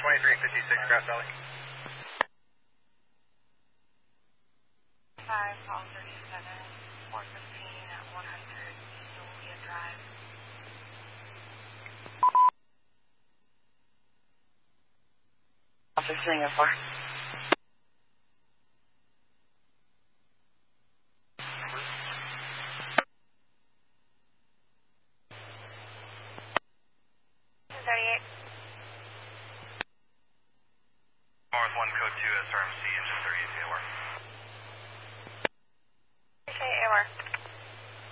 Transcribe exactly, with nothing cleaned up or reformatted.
twenty-three fifty-six, Grass Valley. five, call thirty-seven, four fifteen at one hundred, Julia Drive. Officer Singapore. thirty-eight. North one, code two, S R M C, engine thirty-eight, work.